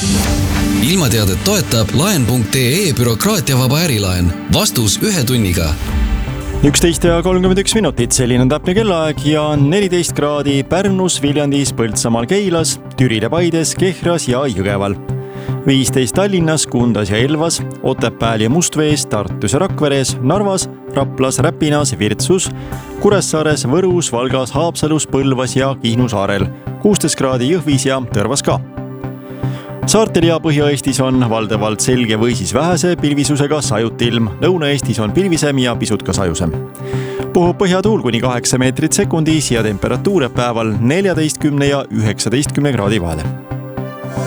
Ilmateadet toetab laen.ee bürokraatiavaba ärilaen. Vastus 1 tunniga. 11:31 minutit, selline on täpne kellaaeg ja 14 kraadi Pärnus, Viljandis, Põltsamaal, Keilas, Türil ja Paides, Kehras ja Jõgeval. 15 Tallinnas, Kundas ja Elvas, Otepääl ja Mustvees, Tartus ja Rakveres, Narvas, Raplas, Räpinas, Virtsus, Kuressaares, Võrus, Valgas, Haapsalus, Põlvas ja Kihnu saarel. 16 kraadi Jõhvis ja Tõrvas ka. Saartel ja Põhja-Eestis on valdavalt selge või siis vähese pilvisusega sajutilm. Lõuna-Eestis on pilvisem ja pisut ka sajusem. Puhub põhjatuul kuni 8 meetrit sekundis ja temperatuur päeval 14 ja 19 kraadi vahele.